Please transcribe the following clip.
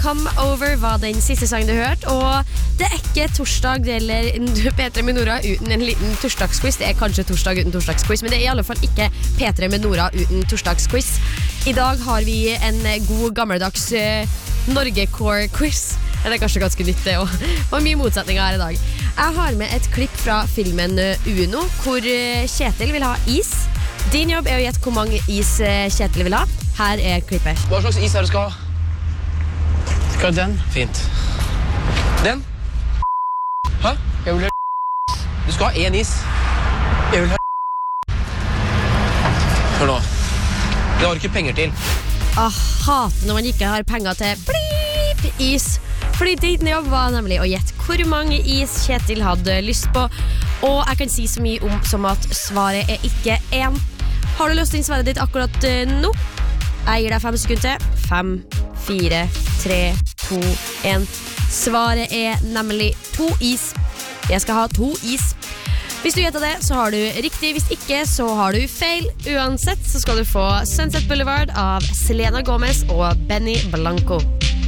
Come Over var den siste sangen du hørte, og det ikke torsdag, det gjelder P3 med Nora uten en liten torsdagsquiz. Det kanskje torsdag uten torsdagsquiz, men det i alle fall ikke P3 med Nora uten torsdagsquiz. I dag har vi en god gammeldags Norge-core-quiz. Det kanskje ganske nytt det, og mye motsetninger her i dag. Jeg har med et klipp fra filmen Uno, hvor Kjetil vil ha is. Din jobb å gjette hvor mange is Kjetil vil ha. Her klippet. Hva slags is du skal ha? Skal du den? Fint. Den? Hæ? Jeg vil ha Du skal ha en is. Jeg vil ha Hør nå. Det har ikke penger til. Hater når man ikke har penger til blip is. Fordi din jobb var nemlig å gjette hvor mange is Kjetil hadde lyst på. Og jeg kan si så mye som at svaret ikke 1. Har du løst inn svaret ditt akkurat nå? Jeg gir deg 5 sekunder til. 5, 4, 3, 2, 1. Svaret nemlig 2 is. Jeg skal ha 2 is. Hvis du gjetter det, så har du riktig. Hvis ikke, så har du feil. Uansett så skal du få Sunset Boulevard av Selena Gomez og Benny Blanco.